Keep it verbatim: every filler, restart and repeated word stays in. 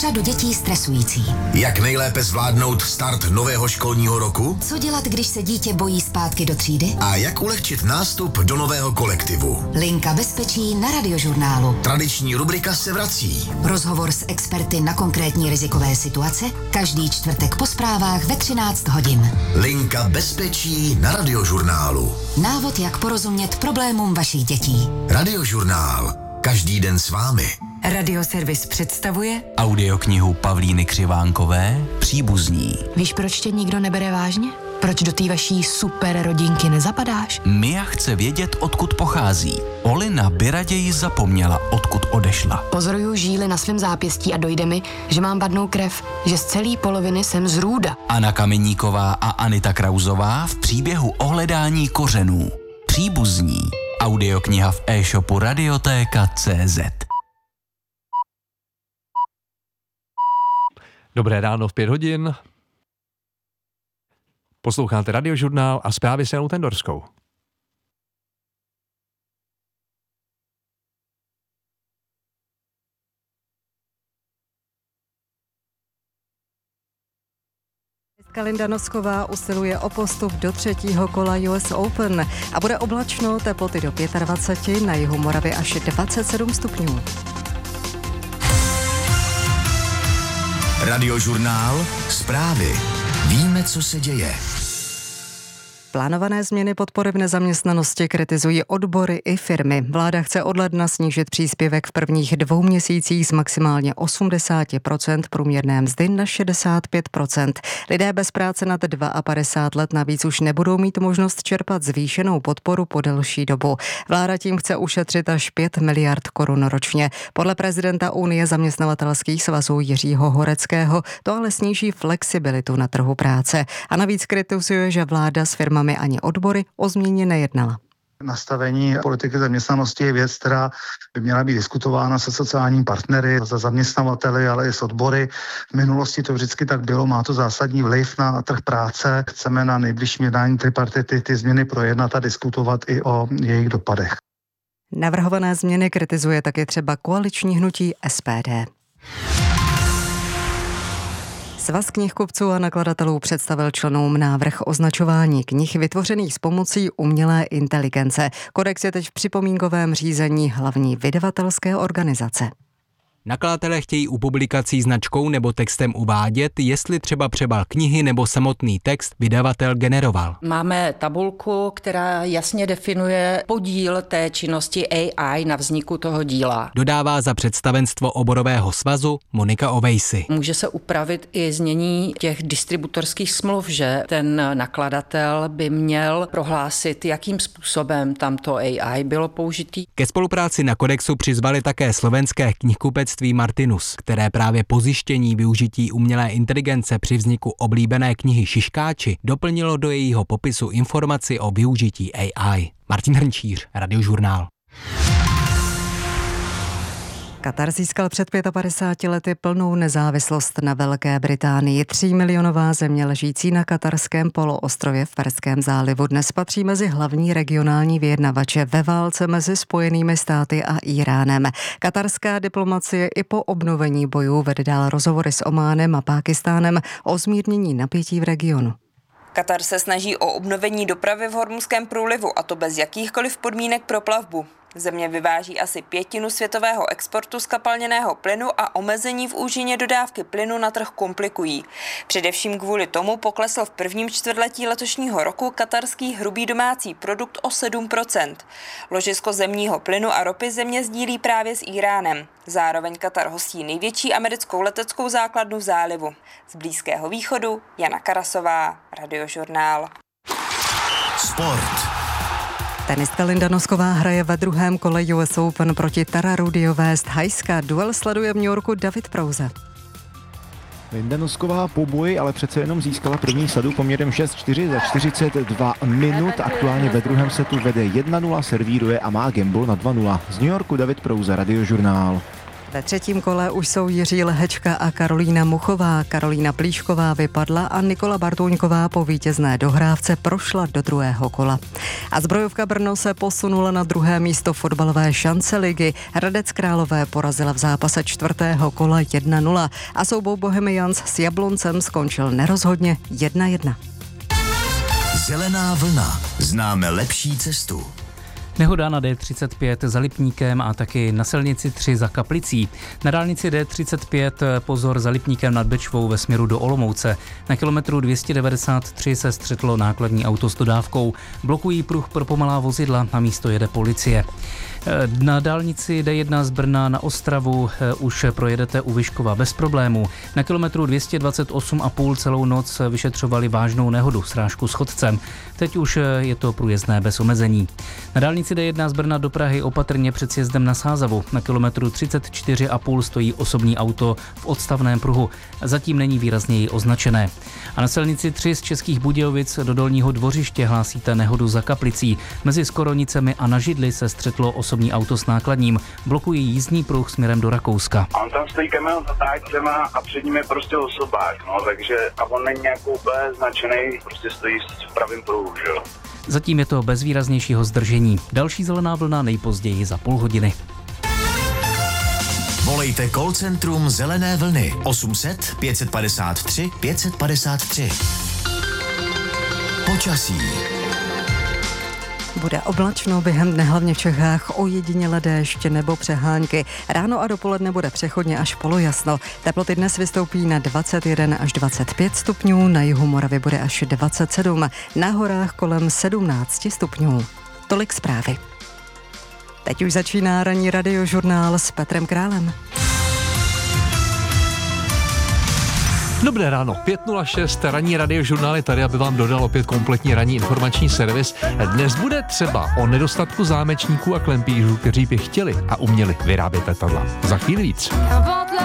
řadu dětí stresující. Jak nejlépe zvládnout start nového školního roku? Co dělat, když se dítě bojí zpátky do třídy? A jak ulehčit nástup do nového kolektivu? Linka bezpečí na Radiožurnálu. Tradiční rubrika se vrací. Rozhovor s experty na konkrétní rizikové situace každý čtvrtek po zprávách ve třináct hodin. Linka bezpečí na Radiožurnálu. Návod, jak porozumět problémům vašich dětí. Radiožurnál. Každý den s vámi. Radioservis představuje audioknihu Pavlíny Křivánkové Příbuzní. Víš, proč tě nikdo nebere vážně? Proč do té vaší super rodinky nezapadáš? Mia chce vědět, odkud pochází. Olina by raději zapomněla, odkud odešla. Pozoruju žíly na svém zápěstí a dojde mi, že mám vadnou krev, že z celé poloviny jsem z Růda. Anna Kameníková a Anita Krauzová v příběhu o hledání kořenů. Příbuzní. Audiokniha v e-shopu Radiotéka tečka cé zet. Dobré ráno v pět hodin. Posloucháte Radiožurnál a zprávy s Janou Tendorskou. Linda Nosková usiluje o postup do třetího kola U S Open a bude oblačno, teploty do dvacet pět, na jihu Moravy až dvacet sedm stupňů. Radiožurnál. Zprávy. Víme, co se děje. Plánované změny podpory v nezaměstnanosti kritizují odbory i firmy. Vláda chce od ledna snížit příspěvek v prvních dvou měsících z maximálně osmdesát procent průměrné mzdy na šedesát pět procent. Lidé bez práce nad padesát dva let navíc už nebudou mít možnost čerpat zvýšenou podporu po delší dobu. Vláda tím chce ušetřit až pět miliard korun ročně. Podle prezidenta Unie zaměstnavatelských svazů Jiřího Horeckého to ale sníží flexibilitu na trhu práce. A navíc kritizuje, že vláda s firmami ani odbory o změně nejednala. Nastavení politiky zaměstnanosti je věc, která by měla být diskutována se sociálními partnery, za zaměstnavateli, ale i s odbory. V minulosti to vždycky tak bylo, má to zásadní vliv na trh práce. Chceme na nejbližším jednání tripartity ty změny projednat a diskutovat i o jejich dopadech. Navrhované změny kritizuje také třeba koaliční hnutí S P D. Svaz knihkupců a nakladatelů představil členům návrh označování knih vytvořených s pomocí umělé inteligence. Kodex je teď v připomínkovém řízení hlavní vydavatelské organizace. Nakladatelé chtějí u publikací značkou nebo textem uvádět, jestli třeba přebal knihy nebo samotný text vydavatel generoval. Máme tabulku, která jasně definuje podíl té činnosti A I na vzniku toho díla. Dodává za představenstvo oborového svazu Monika Ovejsi. Může se upravit i znění těch distributorských smluv, že ten nakladatel by měl prohlásit, jakým způsobem tamto A I bylo použitý. Ke spolupráci na kodexu přizvali také slovenské knihkupectví Martinus, které právě po zjištění využití umělé inteligence při vzniku oblíbené knihy Šiškáči doplnilo do jejího popisu informaci o využití A I. Martin Hrnčíř, Radiožurnál. Katar získal před padesát pěti lety plnou nezávislost na Velké Británii. Třímilionová země ležící na katarském poloostrově v Perském zálivu dnes patří mezi hlavní regionální vyjednavače ve válce mezi Spojenými státy a Íránem. Katarská diplomacie i po obnovení bojů vede dál rozhovory s Ománem a Pákistánem o zmírnění napětí v regionu. Katar se snaží o obnovení dopravy v Hormuzském průlivu, a to bez jakýchkoliv podmínek pro plavbu. Země vyváží asi pětinu světového exportu skapalněného plynu a omezení v úžině dodávky plynu na trh komplikují. Především kvůli tomu poklesl v prvním čtvrtletí letošního roku katarský hrubý domácí produkt o sedm procent. Ložisko zemního plynu a ropy země sdílí právě s Íránem. Zároveň Katar hostí největší americkou leteckou základnu v zálivu. Z Blízkého východu Jana Karasová, Radiožurnál. Sport. Tenistka Linda Nosková hraje ve druhém kole U S Open proti Tara Rudiové z Thajska. Duel sleduje v New Yorku David Prouza. Linda Nosková po boji ale přece jenom získala první sadu poměrem šest čtyři za čtyřicet dva minut. Aktuálně ve druhém setu vede jedna nula, servíruje a má gamble na dva nula. Z New Yorku David Prouza, Radiožurnál. Ve třetím kole už jsou Jiří Lehečka a Karolína Muchová. Karolína Plíšková vypadla a Nikola Bartůňková po vítězné dohrávce prošla do druhého kola. A Zbrojovka Brno se posunula na druhé místo fotbalové šance ligy. Hradec Králové porazila v zápase čtvrtého kola jedna nula a souboj Bohemians s Jabloncem skončil nerozhodně jedna jedna. Zelená vlna. Známe lepší cestu. Nehoda na D třicet pět za Lipníkem a taky na silnici tři za Kaplicí. Na dálnici D třicet pět pozor za Lipníkem nad Bečvou ve směru do Olomouce. Na kilometru dvě stě devadesát tři se střetlo nákladní auto s dodávkou. Blokují pruh pro pomalá vozidla, na místo jede policie. Na dálnici D jedna z Brna na Ostravu už projedete u Vyškova bez problémů. Na kilometru dvě stě dvacet osm a půl celou noc vyšetřovali vážnou nehodu, srážku s chodcem. Teď už je to průjezdné bez omezení. Na dálnici D jedna z Brna do Prahy opatrně před sjezdem na Sázavu. Na kilometru třicet čtyři a půl stojí osobní auto v odstavném pruhu. Zatím není výrazněji označené. A na silnici tři z Českých Budějovic do Dolního Dvořiště hlásíte nehodu za Kaplicí. Mezi Skoronicemi a na Židli se střetlo osobní auto s nákladním. Blokují jízdní pruh směrem do Rakouska. A on tam stojí kamion za táčcema a před ním je prostě osobák, no, takže a on není nějak úplně značený, prostě stojí v pravém pruhu, že jo. Zatím je to bez výraznějšího zdržení. Další zelená vlna nejpozději za půl hodiny. Volejte call centrum Zelené vlny osm set pět padesát tři pět padesát tři. Počasí. Bude oblačno, během dne hlavně v Čechách ojedinělé déšť nebo přehánky. Ráno a dopoledne bude přechodně až polojasno. Teploty dnes vystoupí na dvacet jedna až dvacet pět stupňů, na jihu Moravy bude až dvacet sedm, na horách kolem sedmnáct stupňů. Tolik zprávy. Teď už začíná ranní radiožurnál s Petrem Králem. Dobré ráno, pět nula šest, ranní radiožurnál je tady, aby vám dodal opět kompletní ranní informační servis. Dnes bude třeba o nedostatku zámečníků a klempířů, kteří by chtěli a uměli vyrábět letadla. Za chvíli víc.